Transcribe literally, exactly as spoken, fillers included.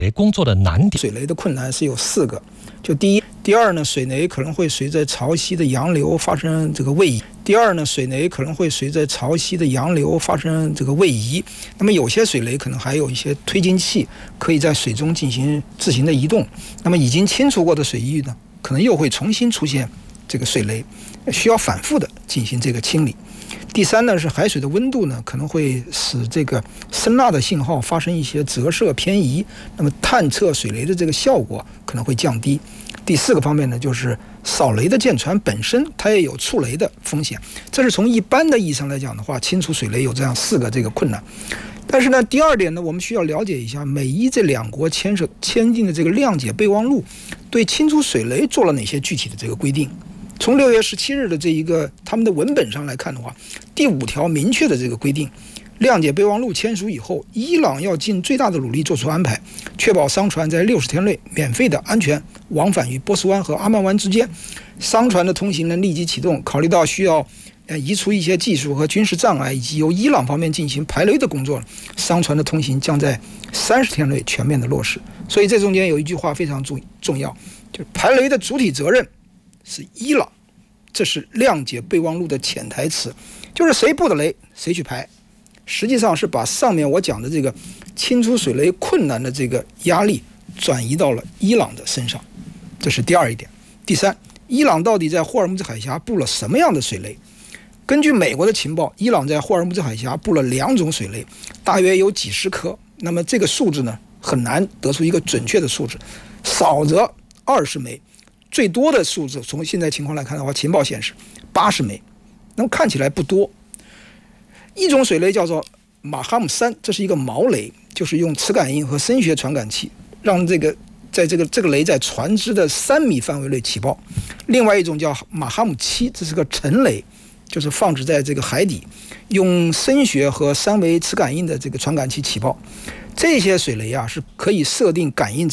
工作的难点。 水雷的困难是有四个，就第一，第二呢，水雷可能会随着潮汐的洋流发生这个位移。第二呢，水雷可能会随着潮汐的洋流发生这个位移。那么有些水雷可能还有一些推进器，可以在水中进行自行的移动。那么已经清除过的水域呢，可能又会重新出现这个水雷，需要反复的进行这个清理。第三呢，是海水的温度呢，可能会使这个声呐的信号发生一些折射偏移，那么探测水雷的这个效果可能会降低。第四个方面呢，就是扫雷的舰船本身它也有触雷的风险。这是从一般的意义上来讲的话，清除水雷有这样四个这个困难。但是呢，第二点呢，我们需要了解一下美伊这两国签署签订的这个谅解备忘录，对清除水雷做了哪些具体的这个规定。从六月十七日的这一个他们的文本上来看的话，第五条明确的这个规定，谅解备忘录签署以后，伊朗要尽最大的努力做出安排，确保商船在六十天内免费的安全往返于波斯湾和阿曼湾之间。商船的通行呢立即启动，考虑到需要呃移除一些技术和军事障碍，以及由伊朗方面进行排雷的工作，商船的通行将在三十天内全面的落实。所以这中间有一句话非常重要，就是排雷的主体责任是伊朗，这是谅解备忘录的潜台词，就是谁布的雷谁去排，实际上是把上面我讲的这个清除水雷困难的这个压力转移到了伊朗的身上，这是第二一点。第三，伊朗到底在霍尔木兹海峡布了什么样的水雷？根据美国的情报，伊朗在霍尔木兹海峡布了两种水雷，大约有几十颗。那么这个数字呢，很难得出一个准确的数字，少则二十枚。最多的数字从现在情况来看的话，情报显示八十枚，那么看起来不多。一种水雷叫做马哈姆三，这是一个锚雷，就是用磁感应和声学传感器让这个在这个这个雷在船只的三米范围内起爆。另外一种叫马哈姆七，这是个沉雷，就是放置在这个海底，用声学和三维磁感应的这个传感器起爆。这些水雷啊是可以设定感应